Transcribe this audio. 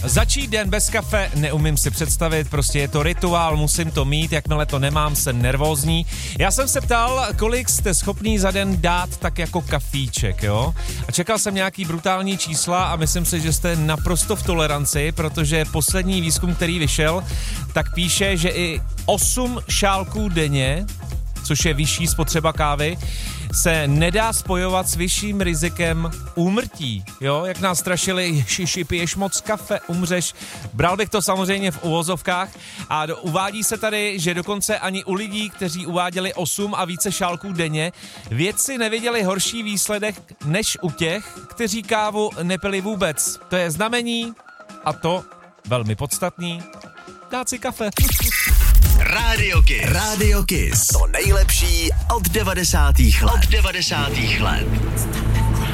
Začít den bez kafe neumím si představit, prostě je to rituál, musím to mít, jakmile to nemám, jsem nervózní. Já jsem se ptal, kolik jste schopný za den dát tak jako kafíček, jo? A čekal jsem nějaký brutální čísla a myslím si, že jste naprosto v toleranci, protože poslední výzkum, který vyšel, tak píše, že i 8 šálků denně, což je vyšší spotřeba kávy, se nedá spojovat s vyšším rizikem úmrtí, jo, jak nás strašili, ježiši, piješ moc kafe, umřeš, bral bych to samozřejmě v uvozovkách a uvádí se tady, že dokonce ani u lidí, kteří uváděli 8 a více šálků denně, vědci neviděli horší výsledek než u těch, kteří kávu nepili vůbec. To je znamení, a to velmi podstatný, dát si kafe. Radio Kiss. To nejlepší od 90. let.